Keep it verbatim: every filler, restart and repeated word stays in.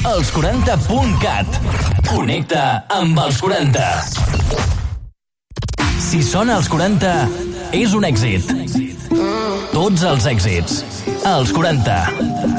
els quaranta punt cat. Connecta amb els quaranta. Si sona als quaranta, és un èxit. Tots els èxits. Als quaranta.